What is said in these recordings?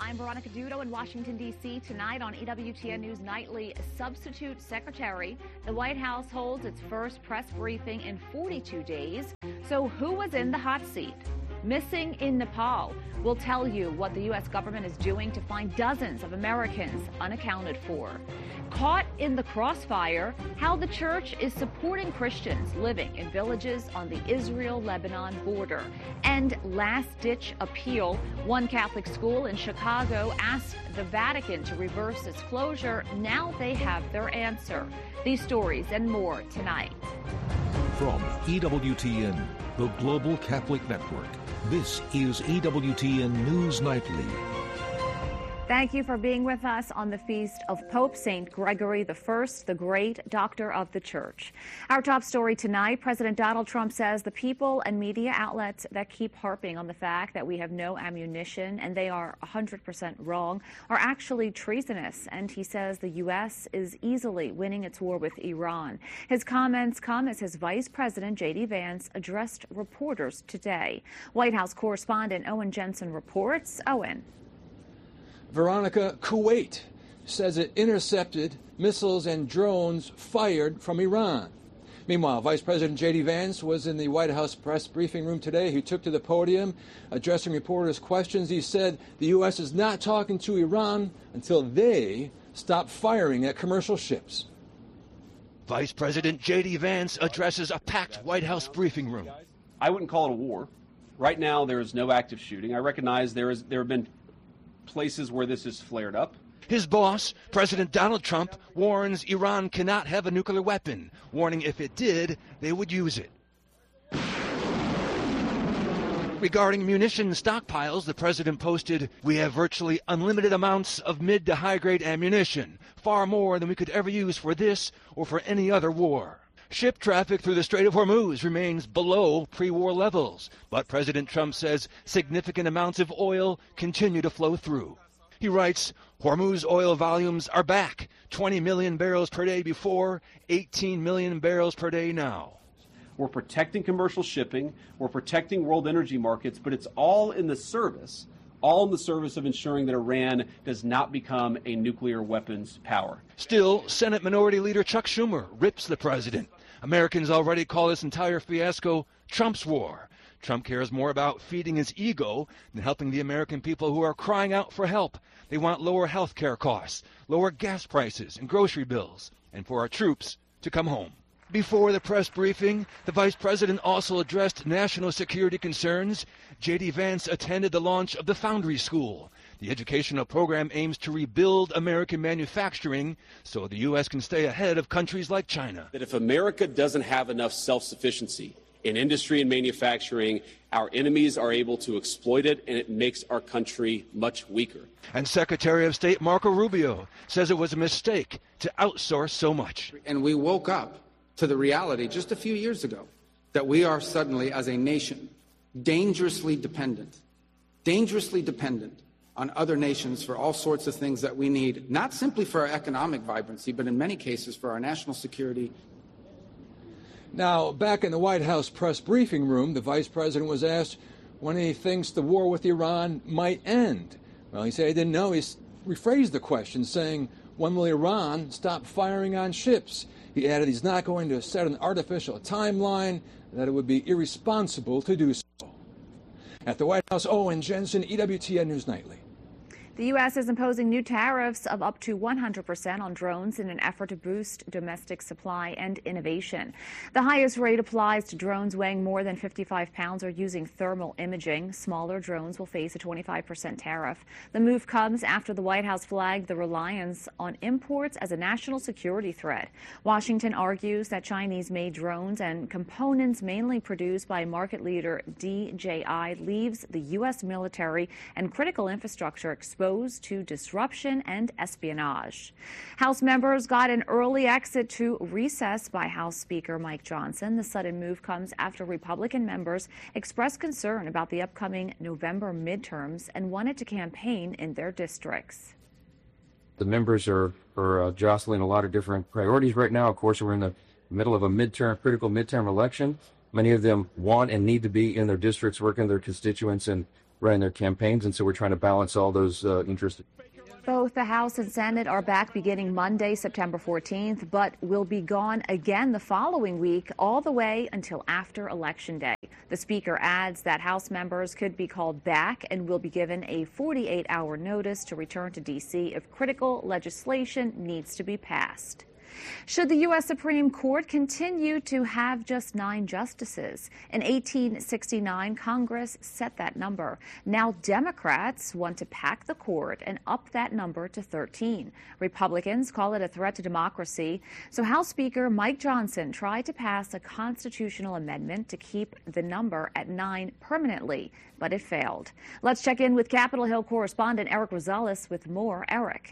I'm Veronica Dudo in Washington, D.C. Tonight on EWTN News Nightly, substitute secretary. The White House holds its first press briefing in 42 days. So who was in the hot seat? Missing in Nepal. We'll tell you what the U.S. government is doing to find dozens of Americans unaccounted for. Caught in the crossfire, how the church is supporting Christians living in villages on the Israel-Lebanon border. And last-ditch appeal. One Catholic school in Chicago asked the Vatican to reverse its closure. Now they have their answer. These stories and more tonight. From EWTN, the Global Catholic Network, this is EWTN News Nightly. Thank you for being with us on the feast of Pope St. Gregory I, the great doctor of the Church. Our top story tonight, President Donald Trump says the people and media outlets that keep harping on the fact that we have no ammunition and they are 100% wrong are actually treasonous. And he says the U.S. is easily winning its war with Iran. His comments come as his Vice President, J.D. Vance, addressed reporters today. White House correspondent Owen Jensen reports. Owen. Veronica, Kuwait says it intercepted missiles and drones fired from Iran. Meanwhile, Vice President J.D. Vance was in the White House press briefing room today. He took to the podium, addressing reporters' questions. He said the U.S. is not talking to Iran until they stop firing at commercial ships. Vice President J.D. Vance addresses a packed White House briefing room. I wouldn't call it a war. Right now, there is no active shooting. I recognize there have been places where this has flared up. His boss, President Donald Trump, warns Iran cannot have a nuclear weapon, warning if it did, they would use it. Regarding munition stockpiles, the president posted, "We have virtually unlimited amounts of mid to high-grade ammunition, far more than we could ever use for this or for any other war." Ship traffic through the Strait of Hormuz remains below pre-war levels, but President Trump says significant amounts of oil continue to flow through. He writes, Hormuz oil volumes are back, 20 million barrels per day before, 18 million barrels per day now. We're protecting commercial shipping, we're protecting world energy markets, but it's all in the service of ensuring that Iran does not become a nuclear weapons power. Still, Senate Minority Leader Chuck Schumer rips the president. Americans already call this entire fiasco Trump's war. Trump cares more about feeding his ego than helping the American people who are crying out for help. They want lower health care costs, lower gas prices and grocery bills, and for our troops to come home. Before the press briefing, the vice president also addressed national security concerns. J.D. Vance attended the launch of the Foundry School. The educational program aims to rebuild American manufacturing so the U.S. can stay ahead of countries like China. That if America doesn't have enough self-sufficiency in industry and manufacturing, our enemies are able to exploit it, and it makes our country much weaker. And Secretary of State Marco Rubio says it was a mistake to outsource so much. And we woke up to the reality just a few years ago that we are suddenly, as a nation, dangerously dependent on other nations for all sorts of things that we need, not simply for our economic vibrancy, but in many cases for our national security. Now, back in the White House press briefing room, the vice president was asked when he thinks the war with Iran might end. Well, he said he didn't know. He rephrased the question, saying, when will Iran stop firing on ships? He added he's not going to set an artificial timeline, that it would be irresponsible to do so. At the White House, Owen Jensen, EWTN News Nightly. The U.S. is imposing new tariffs of up to 100% on drones in an effort to boost domestic supply and innovation. The highest rate applies to drones weighing more than 55 pounds or using thermal imaging. Smaller drones will face a 25% tariff. The move comes after the White House flagged the reliance on imports as a national security threat. Washington argues that Chinese-made drones and components mainly produced by market leader DJI leaves the U.S. military and critical infrastructure exposed to disruption and espionage. House members got an early exit to recess by House Speaker Mike Johnson. The sudden move comes after Republican members expressed concern about the upcoming November midterms and wanted to campaign in their districts. The members are jostling a lot of different priorities right now. Of course, we're in the middle of a critical midterm election. Many of them want and need to be in their districts, working with their constituents, and running their campaigns, and so we're trying to balance all those interests. Both the House and Senate are back beginning Monday, September 14th, but will be gone again the following week, all the way until after Election Day. The Speaker adds that House members could be called back and will be given a 48-hour notice to return to D.C. if critical legislation needs to be passed. Should the U.S. Supreme Court continue to have just 9 justices? In 1869, Congress set that number. Now Democrats want to pack the court and up that number to 13. Republicans call it a threat to democracy. So House Speaker Mike Johnson tried to pass a constitutional amendment to keep the number at 9 permanently, but it failed. Let's check in with Capitol Hill correspondent Eric Rosales with more. Eric.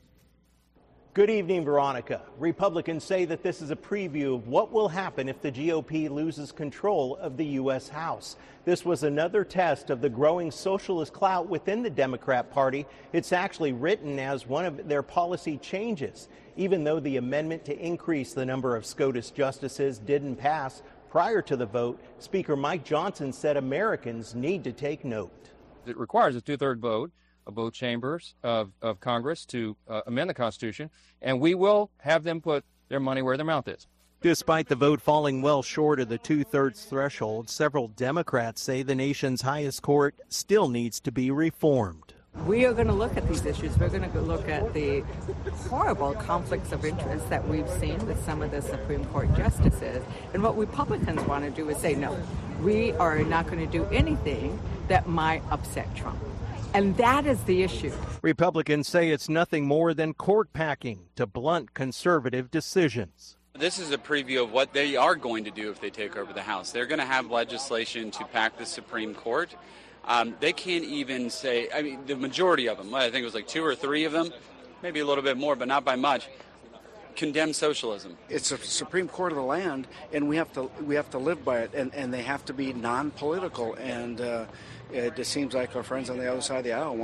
Good evening, Veronica. Republicans say that this is a preview of what will happen if the GOP loses control of the U.S. House. This was another test of the growing socialist clout within the Democrat Party. It's actually written as one of their policy changes. Even though the amendment to increase the number of SCOTUS justices didn't pass prior to the vote, Speaker Mike Johnson said Americans need to take note. It requires a 2/3 vote of both chambers of Congress to amend the Constitution, and we will have them put their money where their mouth is. Despite the vote falling well short of the 2/3 threshold, several Democrats say the nation's highest court still needs to be reformed. We are going to look at these issues. We're going to look at the horrible conflicts of interest that we've seen with some of the Supreme Court justices. And what Republicans want to do is say, no, we are not going to do anything that might upset Trump. And that is the issue. Republicans say it's nothing more than court packing to blunt conservative decisions. This is a preview of what they are going to do if they take over the House. They're going to have legislation to pack the Supreme Court. They can't even say, I mean, the majority of them, I think it was like 2 or 3 of them, maybe a little bit more, but not by much, condemn socialism. It's a Supreme Court of the land, and we have to live by it, and they have to be non-political. And it just seems like our friends on the other side of the aisle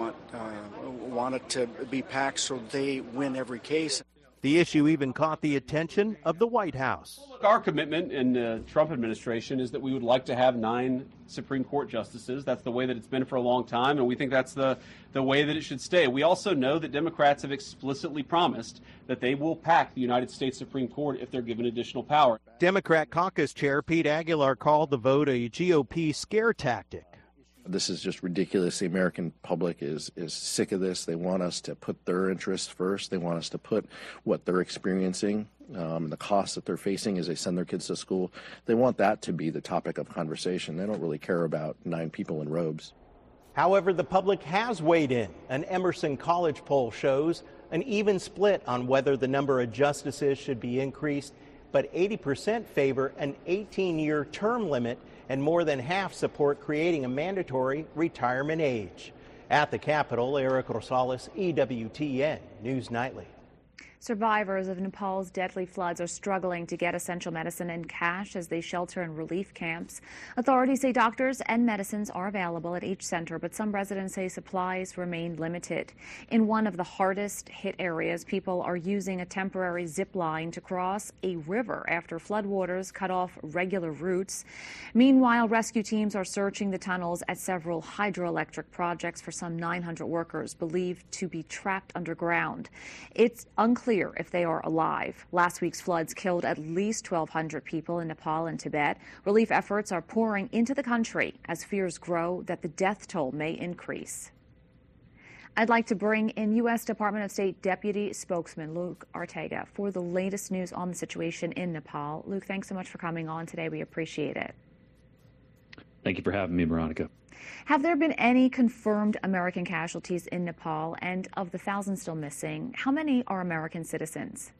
want it to be packed so they win every case. The issue even caught the attention of the White House. Our commitment in the Trump administration is that we would like to have 9 Supreme Court justices. That's the way that it's been for a long time, and we think that's the way that it should stay. We also know that Democrats have explicitly promised that they will pack the United States Supreme Court if they're given additional power. Democrat caucus chair Pete Aguilar called the vote a GOP scare tactic. This is just ridiculous. The American public is sick of this. They want us to put their interests first. They want us to put what they're experiencing and the costs that they're facing as they send their kids to school. They want that to be the topic of conversation. They don't really care about 9 people in robes. However, the public has weighed in. An Emerson College poll shows an even split on whether the number of justices should be increased, but 80% favor an 18-year term limit, and more than half support creating a mandatory retirement age. At the Capitol, Eric Rosales, EWTN News Nightly. Survivors of Nepal's deadly floods are struggling to get essential medicine and cash as they shelter in relief camps. Authorities say doctors and medicines are available at each center, but some residents say supplies remain limited. In one of the hardest hit areas, people are using a temporary zip line to cross a river after floodwaters cut off regular routes. Meanwhile, rescue teams are searching the tunnels at several hydroelectric projects for some 900 workers believed to be trapped underground. It's unclear if they are alive. Last week's floods killed at least 1,200 people in Nepal and Tibet. Relief efforts are pouring into the country as fears grow that the death toll may increase. I'd like to bring in U.S. Department of State Deputy Spokesman Luke Ortega for the latest news on the situation in Nepal. Luke, thanks so much for coming on today. We appreciate it. Thank you for having me, Veronica. Have there been any confirmed American casualties in Nepal? And of the thousands still missing, how many are American citizens?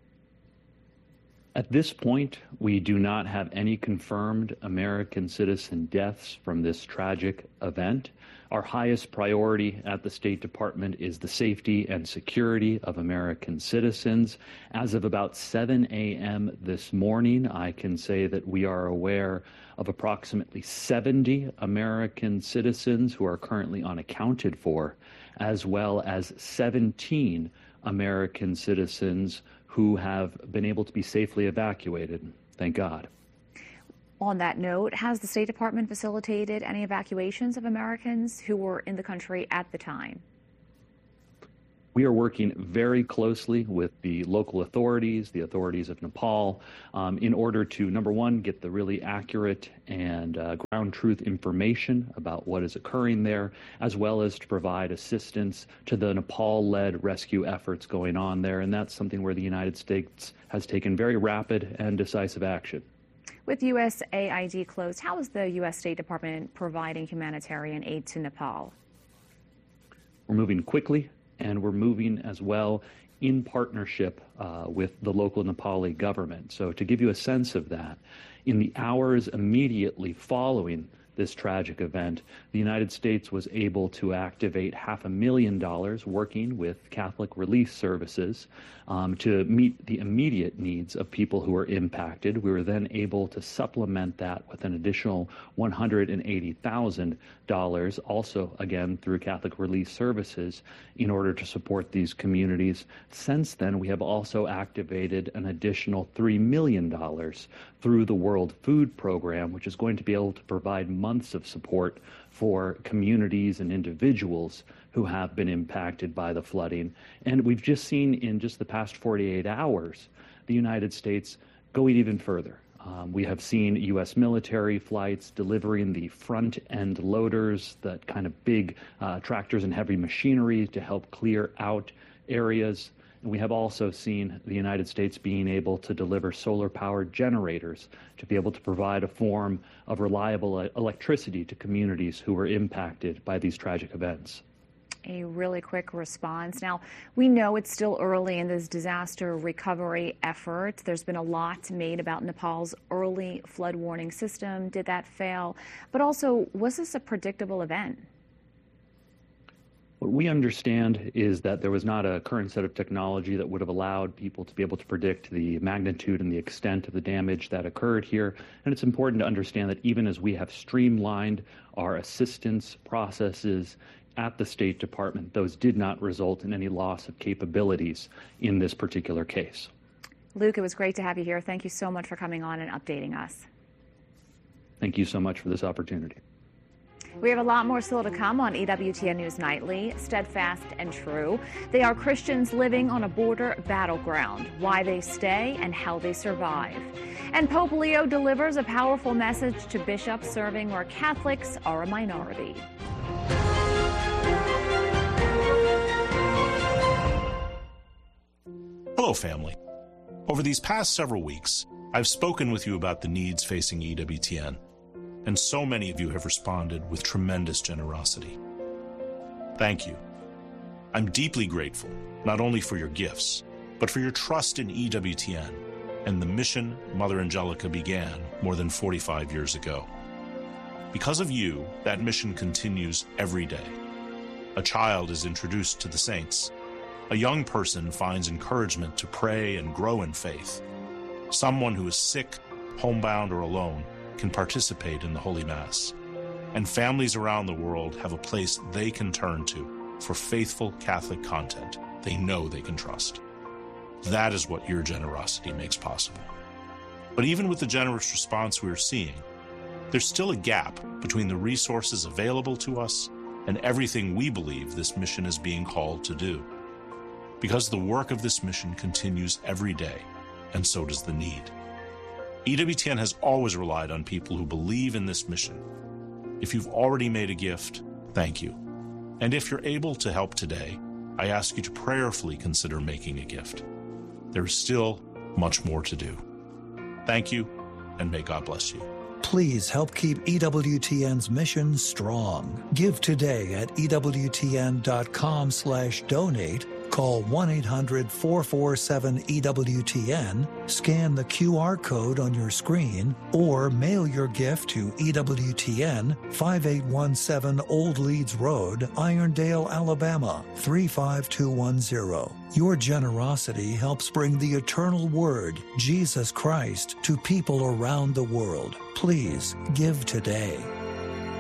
At this point, we do not have any confirmed American citizen deaths from this tragic event. Our highest priority at the State Department is the safety and security of American citizens. As of about 7 a.m. this morning, I can say that we are aware of approximately 70 American citizens who are currently unaccounted for, as well as 17 American citizens who have been able to be safely evacuated. Thank God. On that note, has the State Department facilitated any evacuations of Americans who were in the country at the time? We are working very closely with the local authorities, the authorities of Nepal, in order to, number one, get the really accurate and ground truth information about what is occurring there, as well as to provide assistance to the Nepal-led rescue efforts going on there. And that's something where the United States has taken very rapid and decisive action. With USAID closed, how is the U.S. State Department providing humanitarian aid to Nepal? We're moving quickly, and we're moving as well in partnership with the local Nepali government. So to give you a sense of that, in the hours immediately following this tragic event, the United States was able to activate $500,000 working with Catholic Relief Services to meet the immediate needs of people who were impacted. We were then able to supplement that with an additional $180,000, also again through Catholic Relief Services, in order to support these communities. Since then, we have also activated an additional $3 million through the World Food Program, which is going to be able to provide months of support for communities and individuals who have been impacted by the flooding. And we've just seen in just the past 48 hours, the United States going even further. We have seen U.S. military flights delivering the front-end loaders, that kind of big tractors and heavy machinery to help clear out areas. And we have also seen the United States being able to deliver solar-powered generators to be able to provide a form of reliable electricity to communities who were impacted by these tragic events. A really quick response. Now, we know it's still early in this disaster recovery effort. There's been a lot made about Nepal's early flood warning system. Did that fail? But also, was this a predictable event? What we understand is that there was not a current set of technology that would have allowed people to be able to predict the magnitude and the extent of the damage that occurred here. And it's important to understand that even as we have streamlined our assistance processes at the State Department, those did not result in any loss of capabilities in this particular case. Luke, it was great to have you here. Thank you so much for coming on and updating us. Thank you so much for this opportunity. We have a lot more still to come on EWTN News Nightly. Steadfast and True. They are Christians living on a border battleground, why they stay and how they survive. And Pope Leo delivers a powerful message to bishops serving where Catholics are a minority. Hello, family. Over these past several weeks, I've spoken with you about the needs facing EWTN, and so many of you have responded with tremendous generosity. Thank you. I'm deeply grateful, not only for your gifts, but for your trust in EWTN and the mission Mother Angelica began more than 45 years ago. Because of you, that mission continues every day. A child is introduced to the saints. A young person finds encouragement to pray and grow in faith. Someone who is sick, homebound, or alone can participate in the Holy Mass. And families around the world have a place they can turn to for faithful Catholic content they know they can trust. That is what your generosity makes possible. But even with the generous response we are seeing, there's still a gap between the resources available to us and everything we believe this mission is being called to do. Because the work of this mission continues every day, and so does the need. EWTN has always relied on people who believe in this mission. If you've already made a gift, thank you. And if you're able to help today, I ask you to prayerfully consider making a gift. There is still much more to do. Thank you, and may God bless you. Please help keep EWTN's mission strong. Give today at EWTN.com/donate. Call 1-800-447-EWTN, scan the QR code on your screen, or mail your gift to EWTN, 5817 Old Leeds Road, Irondale, Alabama, 35210. Your generosity helps bring the eternal Word, Jesus Christ, to people around the world. Please give today.